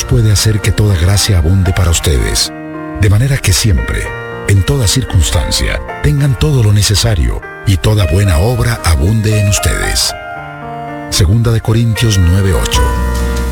Dios puede hacer que toda gracia abunde para ustedes, de manera que siempre, en toda circunstancia, tengan todo lo necesario y toda buena obra abunde en ustedes. Segunda de Corintios 9:8.